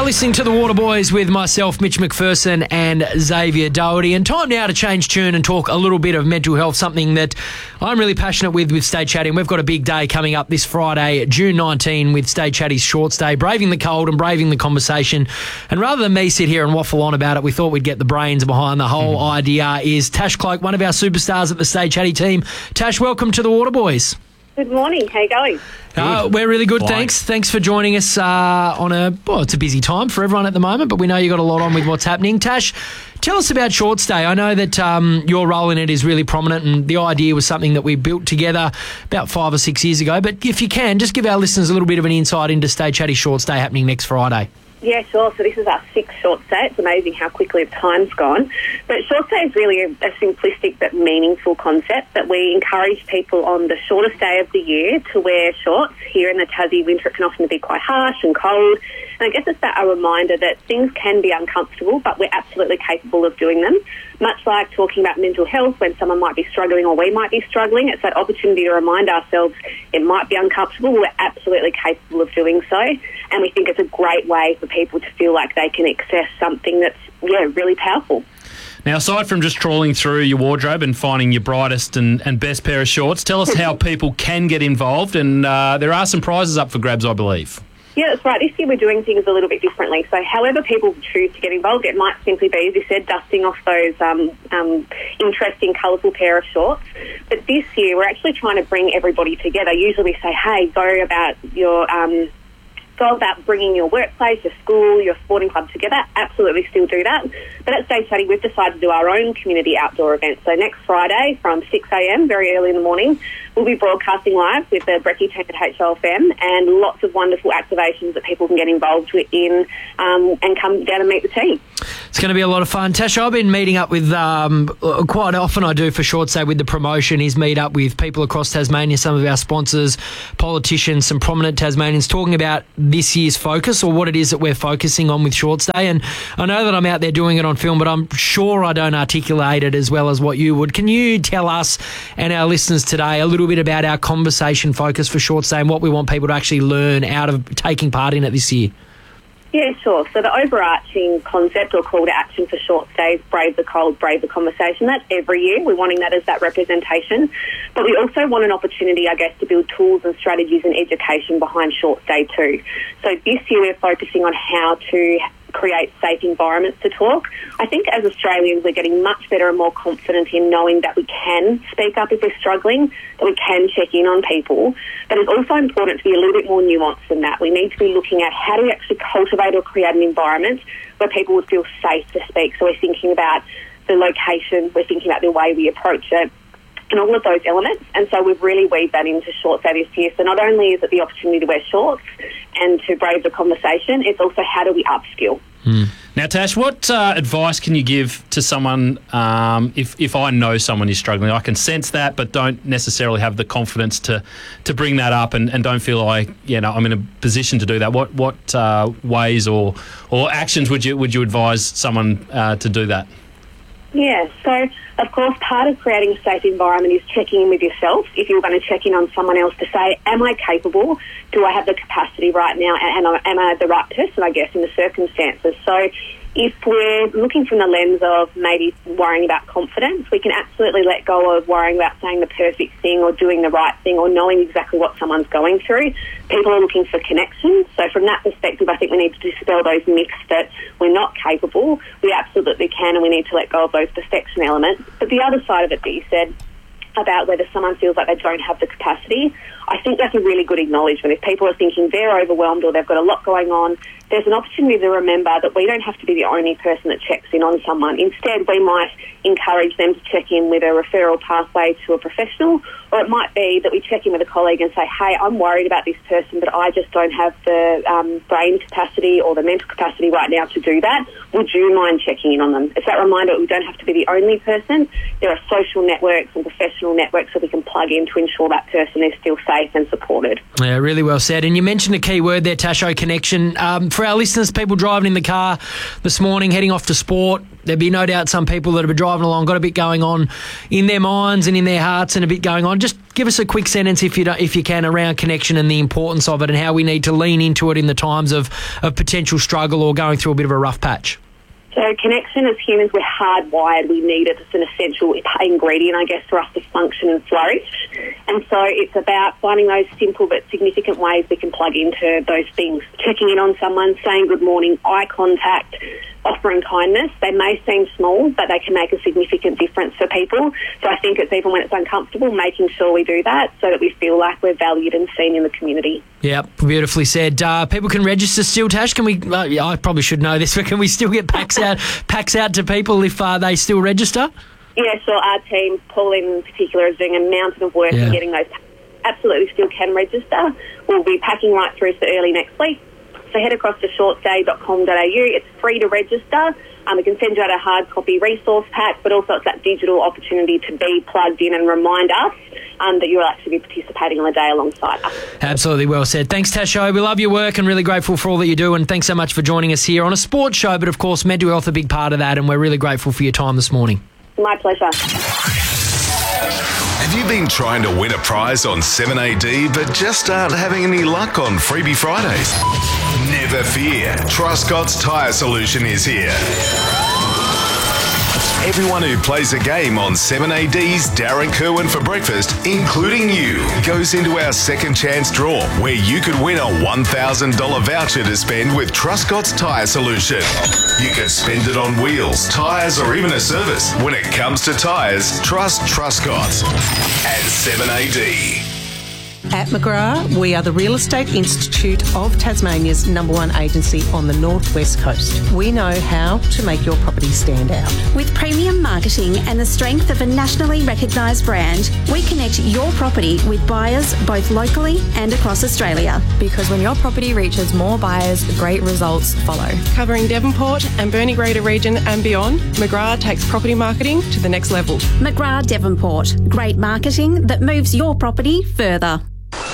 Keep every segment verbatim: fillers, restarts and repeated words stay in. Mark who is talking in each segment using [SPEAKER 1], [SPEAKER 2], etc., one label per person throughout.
[SPEAKER 1] are listening to the Waterboys with myself, Mitch McPherson, and Xavier Doherty. And time now to change tune and talk a little bit of mental health, something that I'm really passionate with with Stay Chatty. And we've got a big day coming up this Friday, June nineteenth, with Stay Chatty's Shorts Day, braving the cold and braving the conversation. And rather than me sit here and waffle on about it, we thought we'd get the brains behind the whole mm. idea. Is Tash Cloak, one of our superstars at the Stay Chatty team. Tash, welcome to the Waterboys.
[SPEAKER 2] Good morning. How you going?
[SPEAKER 1] Uh, we're really good, thanks. Thanks for joining us uh, on a, well, it's a busy time for everyone at the moment, but we know you've got a lot on with what's happening. Tash, tell us about Shorts Day. I know that um, your role in it is really prominent, and the idea was something that we built together about five or six years ago. But if you can, just give our listeners a little bit of an insight into Stay Chatty Shorts Day happening next Friday.
[SPEAKER 2] Yeah, sure. So this is our sixth Shorts Day. It's amazing how quickly the time's gone. But Shorts Day is really a, a simplistic but meaningful concept that we encourage people on the shortest day of the year to wear shorts. Here in the Tassie, winter it can often be quite harsh and cold. And I guess it's that a reminder that things can be uncomfortable, but we're absolutely capable of doing them. Much like talking about mental health, when someone might be struggling or we might be struggling, it's that opportunity to remind ourselves it might be uncomfortable, we're absolutely capable of doing so. And we think it's a great way for people to feel like they can access something that's, yeah, really powerful.
[SPEAKER 3] Now, aside from just trawling through your wardrobe and finding your brightest and, and best pair of shorts, tell us how people can get involved. And uh, there are some prizes up for grabs, I believe.
[SPEAKER 2] Yeah, that's right. This year we're doing things a little bit differently. So however people choose to get involved, it might simply be, as you said, dusting off those um, um, interesting, colourful pair of shorts. But this year we're actually trying to bring everybody together. Usually we say, hey, go about your... Um, go about bringing your workplace, your school, your sporting club together. Absolutely still do that. But at Stay Chatty, we've decided to do our own community outdoor event. So next Friday from six a.m, very early in the morning, we'll be broadcasting live with the Brekkie team at H L F M, and lots of wonderful activations that people can get involved in um, and come down and meet the team.
[SPEAKER 1] It's going to be a lot of fun. Tash, I've been meeting up with, um, quite often I do for Shorts Day with the promotion, is meet up with people across Tasmania, some of our sponsors, politicians, some prominent Tasmanians, talking about this year's focus or what it is that we're focusing on with Shorts Day. And I know that I'm out there doing it on film, but I'm sure I don't articulate it as well as what you would. Can you tell us and our listeners today a little bit about our conversation focus for Shorts Day and what we want people to actually learn out of taking part in it this year?
[SPEAKER 2] Yeah, sure. So the overarching concept or call to action for Shorts Day is brave the cold, brave the conversation. That's every year. We're wanting that as that representation. But we also want an opportunity, I guess, to build tools and strategies and education behind Shorts Day too. So this year we're focusing on how to create safe environments to talk. I think as Australians we're getting much better and more confident in knowing that we can speak up if we're struggling, that we can check in on people. But it's also important to be a little bit more nuanced than that. We need to be looking at how do we actually cultivate or create an environment where people would feel safe to speak. So we're thinking about the location, we're thinking about the way we approach it, and all of those elements. And so we've really weaved that into Shorts Day this year. So not only is it the opportunity to wear shorts and to brave the conversation, it's also how do we upskill.
[SPEAKER 3] Mm. Now, Tash, what uh, advice can you give to someone um, if, if I know someone is struggling? I can sense that, but don't necessarily have the confidence to, to bring that up and, and don't feel like, you know, I'm in a position to do that. What what uh, ways or or actions would you would you advise someone uh, to do that?
[SPEAKER 2] Yeah, so of course part of creating a safe environment is checking in with yourself. If you're going to check in on someone else to say, am I capable? Do I have the capacity right now? And am I the right person, I guess, in the circumstances? So if we're looking from the lens of maybe worrying about confidence, we can absolutely let go of worrying about saying the perfect thing or doing the right thing or knowing exactly what someone's going through. People are looking for connection. So from that perspective, I think we need to dispel those myths that we're not capable. We absolutely can, and we need to let go of those perfection elements. But the other side of it that you said about whether someone feels like they don't have the capacity, I think that's a really good acknowledgement. If people are thinking they're overwhelmed or they've got a lot going on, there's an opportunity to remember that we don't have to be the only person that checks in on someone. Instead, we might encourage them to check in with a referral pathway to a professional, or it might be that we check in with a colleague and say, hey, I'm worried about this person, but I just don't have the um, brain capacity or the mental capacity right now to do that. Would you mind checking in on them? It's that reminder that we don't have to be the only person. There are social networks and professional networks that we can plug in to ensure that person is still safe safe and supported.
[SPEAKER 1] Yeah, really well said. And you mentioned a key word there, Tasho, connection. Um, for our listeners, people driving in the car this morning, heading off to sport, there'd be no doubt some people that have been driving along got a bit going on in their minds and in their hearts and a bit going on. Just give us a quick sentence, if you don't, if you can, around connection and the importance of it and how we need to lean into it in the times of, of potential struggle or going through a bit of a rough patch.
[SPEAKER 2] So connection, as humans, we're hardwired. We need it. It's an essential ingredient, I guess, for us to function and flourish. And so it's about finding those simple but significant ways we can plug into those things. Checking in on someone, saying good morning, eye contact, offering kindness. They may seem small, but they can make a significant difference for people. So I think it's even when it's uncomfortable, making sure we do that so that we feel like we're valued and seen in the community.
[SPEAKER 1] Yeah, beautifully said. Uh, people can register still, Tash. Can we? Uh, yeah, I probably should know this, but can we still get packs out, packs out to people if uh, they still register?
[SPEAKER 2] Yeah, sure. Our team, Pauline in particular, is doing a mountain of work
[SPEAKER 1] yeah.
[SPEAKER 2] in getting those packs. Absolutely still can register. We'll be packing right through to early next week. So head across to short stay dot com dot a u. It's free to register. Um, we can send you out a hard copy resource pack, but also it's that digital opportunity to be plugged in and remind us um, that you'll actually be participating on the day alongside us.
[SPEAKER 1] Absolutely well said. Thanks, Tasho. We love your work and really grateful for all that you do, and thanks so much for joining us here on a sports show, but of course mental health a big part of that, and we're really grateful for your time this morning.
[SPEAKER 2] My pleasure.
[SPEAKER 4] Have you been trying to win a prize on seven A D but just aren't having any luck on Freebie Fridays? Never fear. Truscott's Tyre Solution is here. Everyone who plays a game on seven A D's Darren Kerwin for breakfast, including you, goes into our second chance draw where you could win a one thousand dollars voucher to spend with Truscott's Tyre Solution. You can spend it on wheels, tyres or even a service. When it comes to tyres, trust Truscott and seven A D.
[SPEAKER 5] At McGrath, we are the Real Estate Institute of Tasmania's number one agency on the northwest coast. We know how to make your property stand out.
[SPEAKER 6] With premium marketing and the strength of a nationally recognised brand, we connect your property with buyers both locally and across Australia.
[SPEAKER 7] Because when your property reaches more buyers, great results follow.
[SPEAKER 8] Covering Devonport and Burnie Greater region and beyond, McGrath takes property marketing to the next level.
[SPEAKER 6] McGrath Devonport. Great marketing that moves your property further.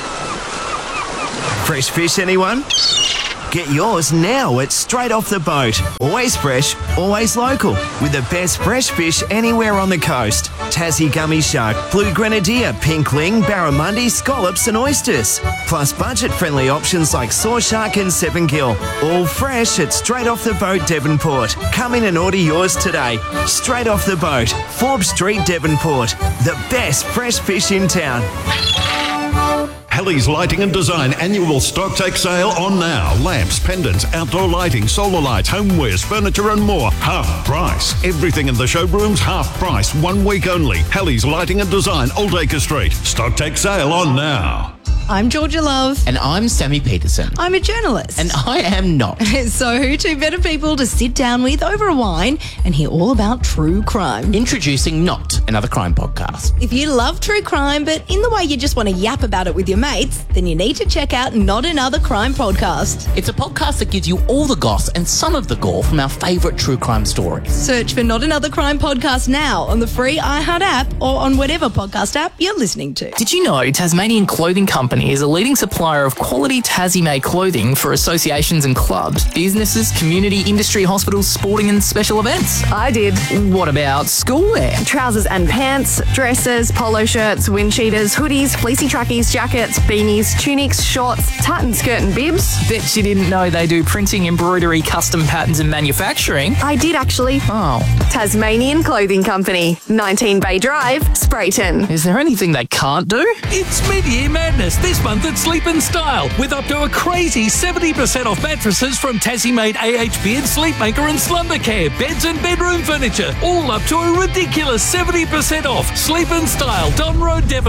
[SPEAKER 9] Fresh fish, anyone? Get yours now at Straight Off the Boat. Always fresh, always local. With the best fresh fish anywhere on the coast. Tassie gummy shark, blue grenadier, pink ling, barramundi, scallops and oysters. Plus budget-friendly options like saw shark and seven gill. All fresh at Straight Off the Boat, Devonport. Come in and order yours today. Straight Off the Boat, Forbes Street, Devonport. The best fresh fish in town.
[SPEAKER 10] Halley's Lighting and Design annual stock take sale on now. Lamps, pendants, outdoor lighting, solar lights, homewares, furniture and more. Half price. Everything in the showroom's half price. One week only. Halley's Lighting and Design, Old Acre Street. Stock take sale on now.
[SPEAKER 11] I'm Georgia Love.
[SPEAKER 12] And I'm Sammy Peterson.
[SPEAKER 11] I'm a journalist.
[SPEAKER 12] And I am not.
[SPEAKER 11] So who two better people to sit down with over a wine and hear all about true crime?
[SPEAKER 12] Introducing Not Another Crime Podcast.
[SPEAKER 11] If you love true crime, but in the way you just want to yap about it with your mates, then you need to check out Not Another Crime Podcast.
[SPEAKER 12] It's a podcast that gives you all the goss and some of the gore from our favourite true crime stories.
[SPEAKER 11] Search for Not Another Crime Podcast now on the free iHeart app or on whatever podcast app you're listening to.
[SPEAKER 13] Did you know Tasmanian Clothing Company is a leading supplier of quality Tassie-made clothing for associations and clubs, businesses, community, industry, hospitals, sporting and special events?
[SPEAKER 14] I did.
[SPEAKER 13] What about school wear?
[SPEAKER 14] Trousers and pants, dresses, polo shirts, wind cheaters, hoodies, fleecy trackies, jackets, beanies, tunics, shorts, tartan skirt and bibs.
[SPEAKER 13] Bet you didn't know they do printing, embroidery, custom patterns and manufacturing.
[SPEAKER 14] I did actually.
[SPEAKER 13] Oh.
[SPEAKER 14] Tasmanian Clothing Company, nineteen Bay Drive, Sprayton.
[SPEAKER 13] Is there anything they can't do?
[SPEAKER 15] It's Mid-Year Madness this month at Sleep and Style with up to a crazy seventy percent off mattresses from Tassie-made A H B and Sleepmaker and Slumber Care, beds and bedroom furniture, all up to a ridiculous seventy percent off. Sleep and Style, Don Road, Devon.